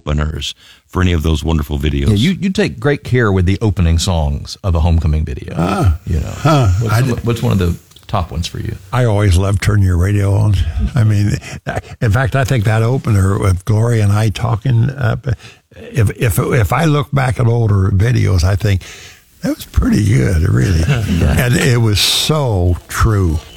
openers for any of those wonderful videos. Yeah, you take great care with the opening songs of a homecoming video. What's one of the top ones for you? I always love Turn Your Radio On. I mean, in fact, I think that opener with Gloria and I talking, if I look back at older videos, I think that was pretty good, really. And it was so true.